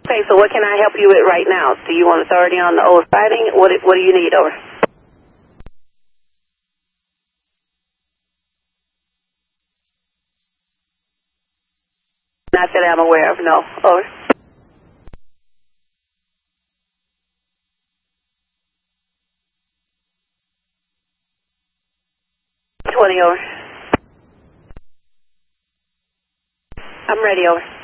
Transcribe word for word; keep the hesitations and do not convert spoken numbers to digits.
Okay, so what can I help you with right now? Do you want authority on the old siding? What, what do you need, over? Not that I'm aware of, no. Over. twenty, over. I'm ready, over.